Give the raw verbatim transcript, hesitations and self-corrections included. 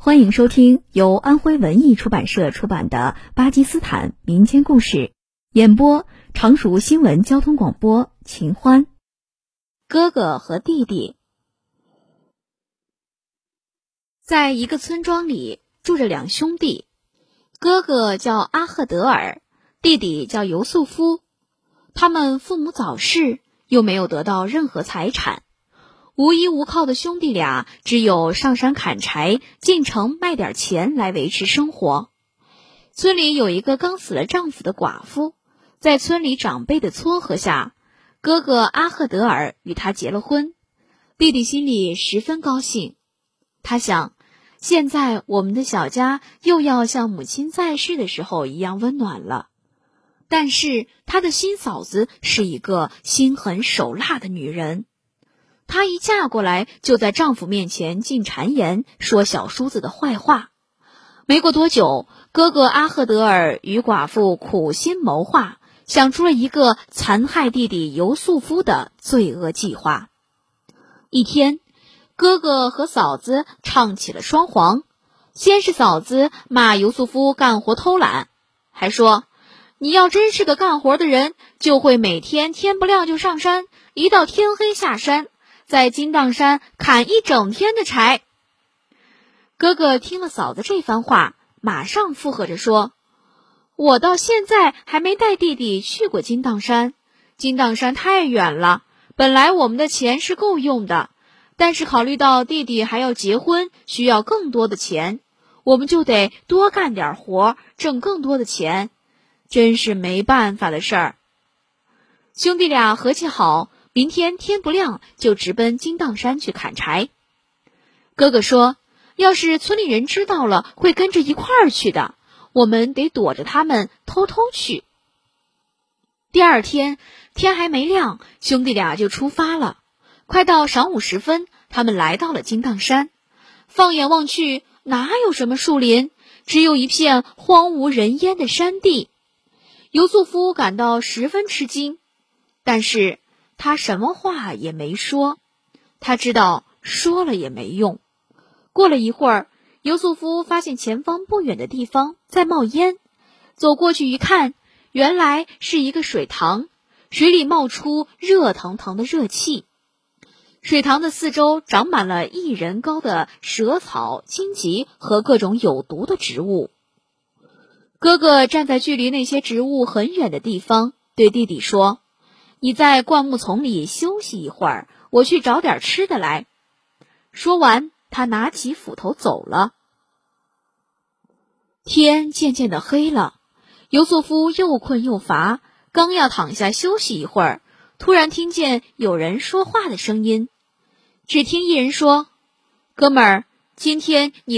欢迎收听由安徽文艺出版社出版的《巴基斯坦民间故事》，演播常熟新闻交通广播秦欢。哥哥和弟弟。在一个村庄里住着两兄弟，哥哥叫阿赫德尔，弟弟叫尤素夫。他们父母早逝，又没有得到任何财产，无依无靠的兄弟俩只有上山砍柴，进城卖点钱来维持生活。村里有一个刚死了丈夫的寡妇，在村里长辈的撮合下，哥哥阿赫德尔与她结了婚。弟弟心里十分高兴，他想，现在我们的小家又要像母亲在世的时候一样温暖了。但是他的新嫂子是一个心狠手辣的女人，她一嫁过来就在丈夫面前进谗言，说小叔子的坏话。没过多久，哥哥阿赫德尔与寡妇苦心谋划，想出了一个残害弟弟尤素夫的罪恶计划。一天，哥哥和嫂子唱起了双簧，先是嫂子骂尤素夫干活偷懒，还说，你要真是个干活的人，就会每天天不亮就上山，一到天黑下山，在金当山砍一整天的柴。哥哥听了嫂子这番话，马上附和着说，我到现在还没带弟弟去过金当山，金当山太远了，本来我们的钱是够用的，但是考虑到弟弟还要结婚，需要更多的钱，我们就得多干点活，挣更多的钱，真是没办法的事儿。兄弟俩合计好，明天天不亮就直奔金当山去砍柴。哥哥说，要是村里人知道了，会跟着一块儿去的，我们得躲着他们，偷偷去。第二天天还没亮，兄弟俩就出发了。快到晌午时分，他们来到了金当山。放眼望去，哪有什么树林，只有一片荒无人烟的山地。尤素夫感到十分吃惊，但是他什么话也没说，他知道说了也没用。过了一会儿，尤素夫发现前方不远的地方在冒烟，走过去一看，原来是一个水塘，水里冒出热腾腾的热气。水塘的四周长满了一人高的蛇草、荆棘和各种有毒的植物。哥哥站在距离那些植物很远的地方，对弟弟说，你在灌木丛里休息一会儿，我去找点吃的来。说完，他拿起斧头走了。天渐渐的黑了，尤素夫又困又乏，刚要躺下休息一会儿，突然听见有人说话的声音。只听一人说，哥们儿，今天你